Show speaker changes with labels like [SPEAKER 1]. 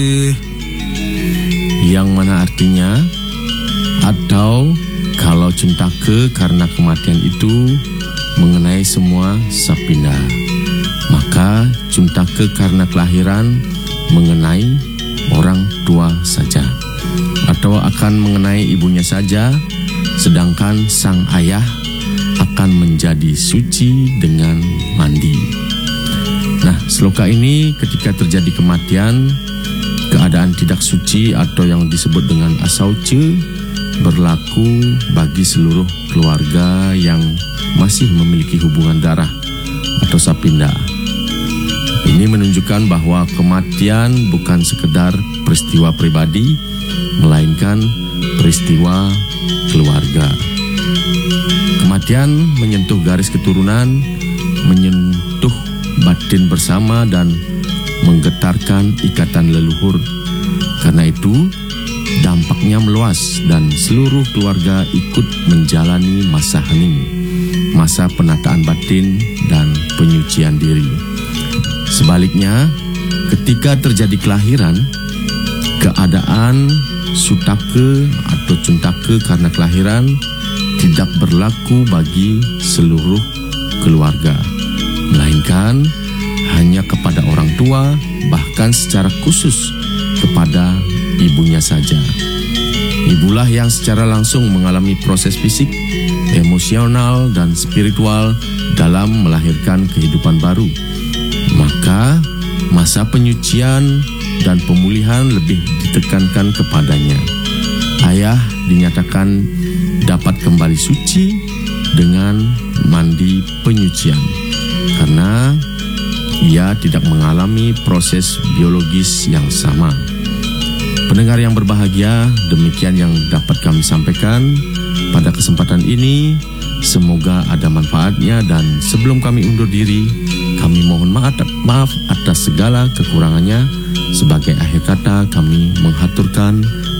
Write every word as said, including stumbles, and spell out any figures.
[SPEAKER 1] Yang mana artinya, atau kalau cuntake karena kematian itu mengenai semua sapinda, maka cuntake karena kelahiran mengenai orang tua saja, atau akan mengenai ibunya saja, sedangkan sang ayah akan menjadi suci dengan mandi. Nah, sloka ini ketika terjadi kematian, keadaan tidak suci atau yang disebut dengan asauce berlaku bagi seluruh keluarga yang masih memiliki hubungan darah atau sapinda. Ini menunjukkan bahwa kematian bukan sekedar peristiwa pribadi, melainkan peristiwa keluarga. Kematian menyentuh garis keturunan, menyentuh batin bersama dan menggetarkan ikatan leluhur. Karena itu, dampaknya meluas dan seluruh keluarga ikut menjalani masa hening, masa penataan batin dan penyucian diri. Sebaliknya, ketika terjadi kelahiran, keadaan sutake atau cuntake karena kelahiran tidak berlaku bagi seluruh keluarga, melainkan hanya kepada orang tua, bahkan secara khusus kepada ibunya saja. Ibulah yang secara langsung mengalami proses fisik, emosional, dan spiritual dalam melahirkan kehidupan baru. Maka masa penyucian dan pemulihan lebih ditekankan kepadanya. Ayah dinyatakan dapat kembali suci dengan mandi penyucian, karena ia tidak mengalami proses biologis yang sama. Pendengar yang berbahagia, demikian yang dapat kami sampaikan pada kesempatan ini. Semoga ada manfaatnya, dan sebelum kami undur diri, kami mohon maaf, maaf atas segala kekurangannya. Sebagai akhir kata, kami menghaturkan